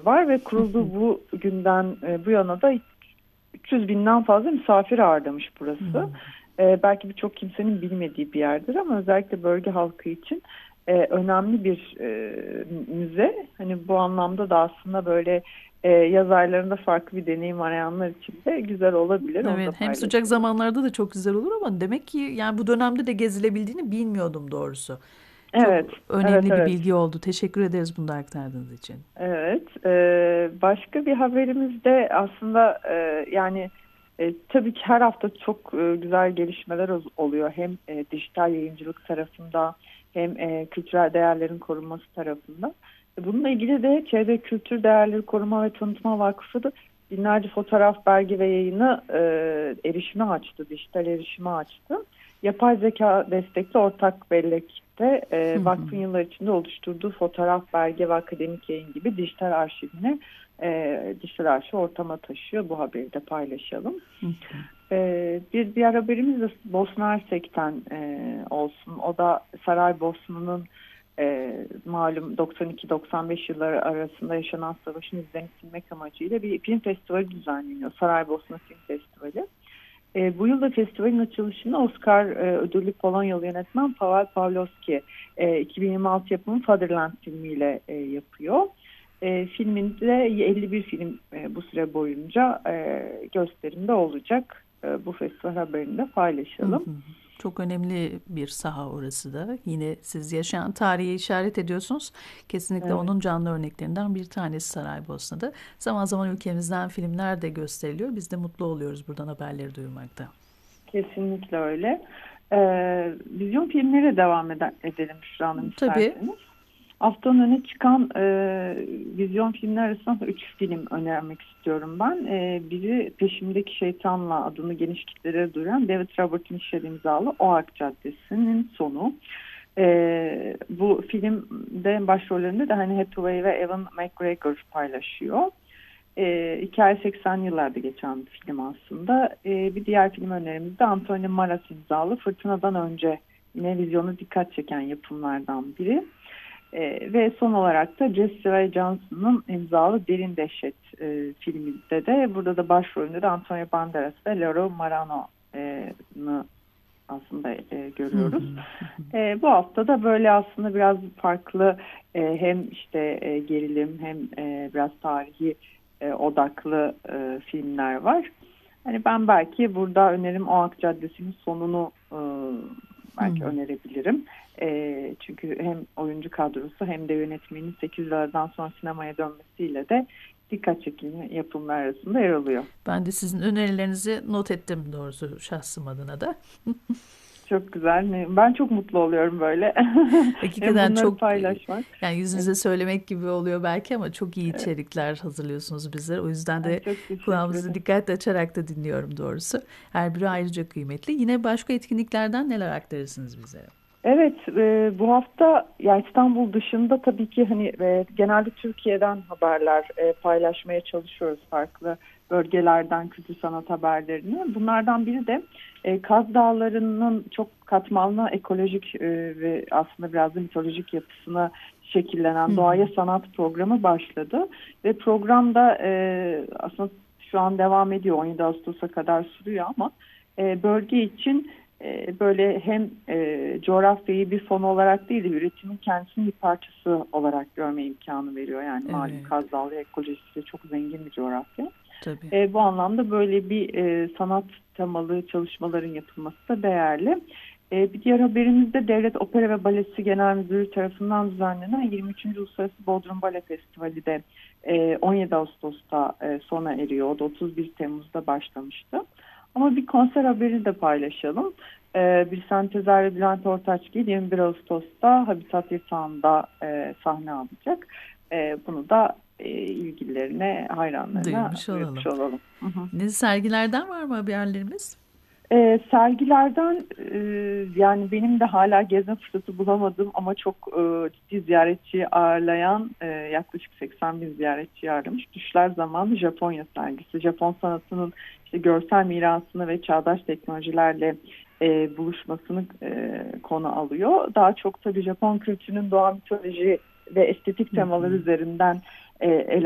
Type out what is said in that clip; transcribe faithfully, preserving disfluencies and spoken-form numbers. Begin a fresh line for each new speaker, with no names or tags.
var ve kurulduğu bu günden e, bu yana da üç yüz binden fazla misafir ağırlamış burası. E, belki birçok kimsenin bilmediği bir yerdir ama özellikle bölge halkı için e, önemli bir e, müze. Hani bu anlamda da aslında böyle e, yaz aylarında farklı bir deneyim arayanlar için de güzel olabilir. Onu da
Evet, hem sıcak
paylaşalım.
zamanlarda da çok güzel olur ama demek ki yani bu dönemde de gezilebildiğini bilmiyordum doğrusu.
Evet,
Çok
evet,
önemli bir
evet.
bilgi oldu. Teşekkür ederiz bunu da aktardığınız için.
Evet. Ee, başka bir haberimiz de aslında e, yani e, tabii ki her hafta çok e, güzel gelişmeler ol- oluyor. Hem e, dijital yayıncılık tarafında hem e, kültürel değerlerin korunması tarafında. E, bununla ilgili de Çevre Kültür Değerleri Koruma ve Tanıtma Vakfı da binlerce fotoğraf, belge ve yayını e, erişime açtı, dijital erişime açtı. Yapay zeka destekli ortak bellekte e, vakfın yıllar içinde oluşturduğu fotoğraf, belge ve akademik yayın gibi dijital arşivini e, dijital arşiv ortama taşıyor. Bu haberi de paylaşalım. E, bir diğer haberimiz de Bosna Hersek'ten e, olsun. O da Saraybosna'nın e, malum doksan iki doksan beş yılları arasında yaşanan savaşın izlerini silmek amacıyla bir film festivali düzenleniyor. Saraybosna Film Festivali. E, bu yılda festivalin açılışını Oscar e, ödüllü Polonyalı yönetmen Paweł Pawlowski e, iki bin yirmi altı yapımı Fatherland filmiyle e, yapıyor. E, filminde elli bir film e, bu süre boyunca e, gösterimde olacak. E, bu festival haberini de
Hı hı.
paylaşalım.
Çok önemli bir saha orası da. Yine siz yaşayan tarihe işaret ediyorsunuz. Kesinlikle
Evet,
onun canlı örneklerinden bir tanesi Saraybosna'da. Zaman zaman ülkemizden filmler de gösteriliyor. Biz de mutlu oluyoruz buradan haberleri duymakta.
kesinlikle öyle. E, vizyon filmlere devam ede- edelim Şükran Hanım
Tabii.
isterseniz. Haftanın öne çıkan e, vizyon filmler arasında üç film önermek istiyorum ben. E, biri Peşimdeki Şeytanla adını geniş kitlere duyuran David Robert Mitchell imzalı Oak Caddesi'nin sonu. E, bu filmde başrollerinde de hani Hathaway ve Ewan McGregor paylaşıyor. E, hikaye seksenli yıllarda geçen bir film aslında. E, bir diğer film önerimiz de Anthony Maras imzalı Fırtınadan Önce, yine vizyonu dikkat çeken yapımlardan biri. E, ve son olarak da Jesse Ray Johnson'ın imzalı Derin Dehşet e, filminde de burada da başrolünde de Antonio Banderas ve Laro Marano'nu aslında e,
Hı hı.
görüyoruz. E, bu hafta da böyle aslında biraz farklı e, hem işte e, gerilim hem e, biraz tarihi e, odaklı e, filmler var. Hani ben belki burada önerim Oak Caddesi'nin sonunu e,
Hı hı.
belki önerebilirim. E, çünkü hem oyuncu kadrosu hem de yönetmenin sekiz yıllardan sonra sinemaya dönmesiyle de dikkat çekici yapımlar arasında yer alıyor.
Ben de sizin önerilerinizi not ettim doğrusu şahsım adına da.
Çok güzel. Ben çok mutlu oluyorum böyle. Hem
Hakikaten
bunları
çok
paylaşmak.
yani
Evet,
yüzünüze söylemek gibi oluyor belki ama çok iyi içerikler hazırlıyorsunuz bizlere. O yüzden
evet,
de
çok teşekkür
kulağımızı
ederim.
dikkatle açarak da dinliyorum doğrusu. Her biri ayrıca kıymetli. Yine başka etkinliklerden neler aktarırsınız bize?
Evet, e, bu hafta ya İstanbul dışında tabii ki hani e, genelde Türkiye'den haberler e, paylaşmaya çalışıyoruz, farklı bölgelerden kültür sanat haberlerini. Bunlardan biri de e, Kaz Dağları'nın çok katmanlı ekolojik e, ve aslında biraz da mitolojik yapısına
Hı
şekillenen
hı.
Doğaya Sanat programı başladı ve programda e, aslında şu an devam ediyor, on yedi Ağustos'a kadar sürüyor ama e, bölge için e, böyle hem e, coğrafyayı bir fon olarak değil de üretimin kendisinin bir parçası olarak görme imkanı veriyor. Yani malum
Evet,
Kaz Dağları ekolojisi çok zengin bir coğrafya.
tabii.
E, bu anlamda böyle bir e, sanat temalı çalışmaların yapılması da değerli. E, bir diğer haberimiz de Devlet Opera ve Balesi Genel Müdürlüğü tarafından düzenlenen yirmi üçüncü Uluslararası Bodrum Bale Festivali de e, on yedi Ağustos'ta e, sona eriyor. O da otuz bir Temmuz'da başlamıştı. Ama bir konser haberi de paylaşalım. E, bir Sentezer ve Bülent Ortaçgil yirmi bir Ağustos'ta Habitat Yatağı'nda e, sahne alacak. E, bunu da e, ilgililerine, hayranlarına
Duyurmuş
duyurmuş
olalım.
olalım. Hı hı.
Ne sergilerden var mı haberlerimiz?
E, sergilerden e, yani benim de hala gezme fırsatı bulamadım ama çok e, ciddi ziyaretçi ağırlayan e, yaklaşık seksen bin ziyaretçi ağırlamış Düşler Zamanı Japonya sergisi. Japon sanatının işte görsel mirasını ve çağdaş teknolojilerle e, buluşmasını e, konu alıyor. Daha çok tabii Japon kültürünün doğa mitoloji ve estetik
Hı hı.
temaları üzerinden e, ele